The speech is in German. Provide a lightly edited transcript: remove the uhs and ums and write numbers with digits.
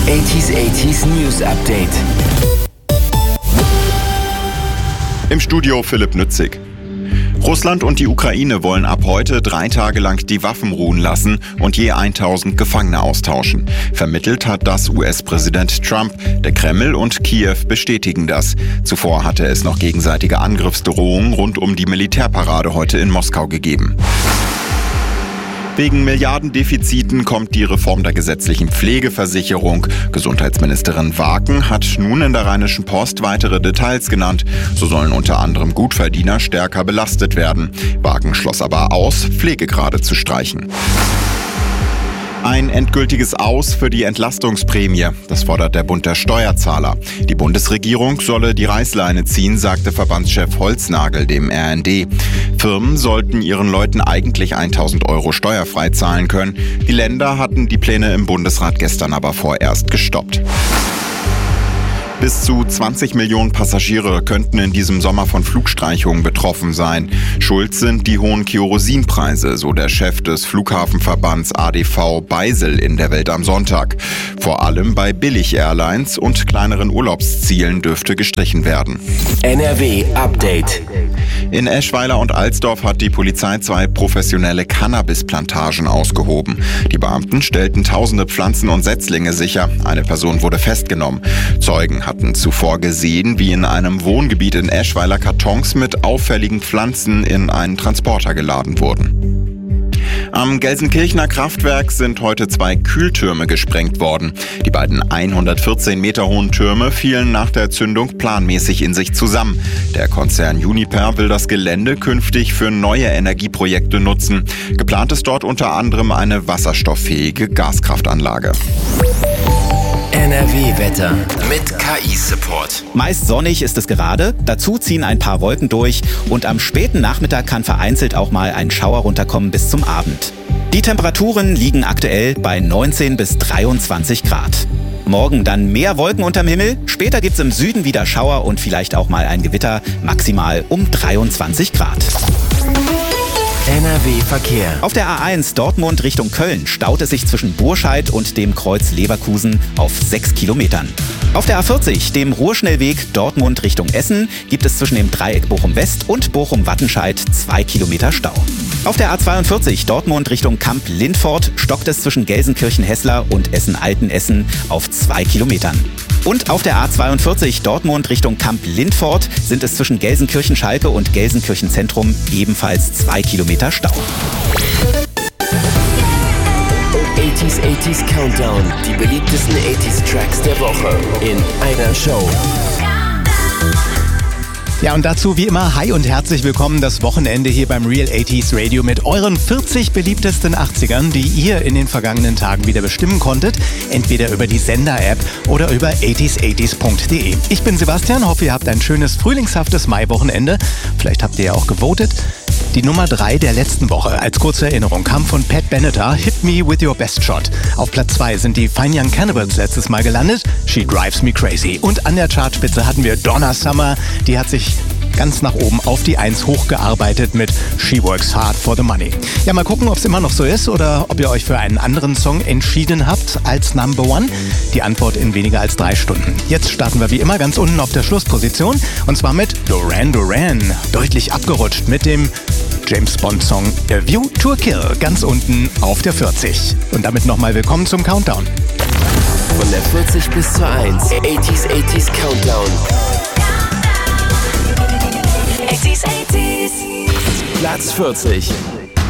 80s News Update. Im Studio Philipp Nützig. Russland und die Ukraine wollen ab heute 3 Tage lang die Waffen ruhen lassen und je 1000 Gefangene austauschen. Vermittelt hat das US-Präsident Trump. Der Kreml und Kiew bestätigen das. Zuvor hatte es noch gegenseitige Angriffsdrohungen rund um die Militärparade heute in Moskau gegeben. Wegen Milliardendefiziten kommt die Reform der gesetzlichen Pflegeversicherung. Gesundheitsministerin Waken hat nun in der Rheinischen Post weitere Details genannt. So sollen unter anderem Gutverdiener stärker belastet werden. Waken schloss aber aus, Pflegegrade zu streichen. Ein endgültiges Aus für die Entlastungsprämie. Das fordert der Bund der Steuerzahler. Die Bundesregierung solle die Reißleine ziehen, sagte Verbandschef Holznagel dem RND. Firmen sollten ihren Leuten eigentlich 1.000 Euro steuerfrei zahlen können. Die Länder hatten die Pläne im Bundesrat gestern aber vorerst gestoppt. Bis zu 20 Millionen Passagiere könnten in diesem Sommer von Flugstreichungen betroffen sein. Schuld sind die hohen Kerosinpreise, so der Chef des Flughafenverbands ADV Beisel in der Welt am Sonntag. Vor allem bei Billig-Airlines und kleineren Urlaubszielen dürfte gestrichen werden. NRW Update. In Eschweiler und Alsdorf hat die Polizei 2 professionelle Cannabisplantagen ausgehoben. Die Beamten stellten tausende Pflanzen und Setzlinge sicher. Eine Person wurde festgenommen. Zeugen hatten zuvor gesehen, wie in einem Wohngebiet in Eschweiler Kartons mit auffälligen Pflanzen in einen Transporter geladen wurden. Am Gelsenkirchener Kraftwerk sind heute 2 Kühltürme gesprengt worden. Die beiden 114 Meter hohen Türme fielen nach der Zündung planmäßig in sich zusammen. Der Konzern Uniper will das Gelände künftig für neue Energieprojekte nutzen. Geplant ist dort unter anderem eine wasserstofffähige Gaskraftanlage. NRW-Wetter mit KI-Support. Meist sonnig ist es gerade, dazu ziehen ein paar Wolken durch und am späten Nachmittag kann vereinzelt auch mal ein Schauer runterkommen bis zum Abend. Die Temperaturen liegen aktuell bei 19 bis 23 Grad. Morgen dann mehr Wolken unterm Himmel, später gibt's im Süden wieder Schauer und vielleicht auch mal ein Gewitter, maximal um 23 Grad. NRW-Verkehr. Auf der A1 Dortmund Richtung Köln staut es sich zwischen Burscheid und dem Kreuz Leverkusen auf 6 Kilometern. Auf der A40, dem Ruhrschnellweg Dortmund Richtung Essen, gibt es zwischen dem Dreieck Bochum-West und Bochum-Wattenscheid 2 Kilometer Stau. Auf der A42 Dortmund Richtung Kamp-Lindfort stockt es zwischen Gelsenkirchen-Hessler und Essen-Altenessen auf 2 Kilometern. Und auf der A42 Dortmund Richtung Kamp-Lindfort sind es zwischen Gelsenkirchen-Schalke und Gelsenkirchen-Zentrum ebenfalls 2 Kilometer Stau. 80s Countdown. Die beliebtesten 80s Tracks der Woche in einer Show. Ja, und dazu wie immer hi und herzlich willkommen das Wochenende hier beim Real 80s Radio mit euren 40 beliebtesten 80ern, die ihr in den vergangenen Tagen wieder bestimmen konntet, entweder über die Sender-App oder über 80s80s.de. Ich bin Sebastian, hoffe ihr habt ein schönes frühlingshaftes Maiwochenende. Vielleicht habt ihr ja auch gewotet. Die Nummer 3 der letzten Woche, als kurze Erinnerung, kam von Pat Benatar, Hit Me With Your Best Shot. Auf Platz 2 sind die Fine Young Cannibals letztes Mal gelandet, She Drives Me Crazy. Und an der Chartspitze hatten wir Donna Summer, die hat sich ganz nach oben auf die 1 hochgearbeitet mit She Works Hard for the Money. Ja, mal gucken, ob es immer noch so ist oder ob ihr euch für einen anderen Song entschieden habt als Number One. Die Antwort in weniger als 3 Stunden. Jetzt starten wir wie immer ganz unten auf der Schlussposition und zwar mit Duran Duran. Deutlich abgerutscht mit dem James Bond Song A View to a Kill, ganz unten auf der 40. Und damit nochmal willkommen zum Countdown. Von der 40 bis zur 1. 80s Countdown. 80s. Platz 40.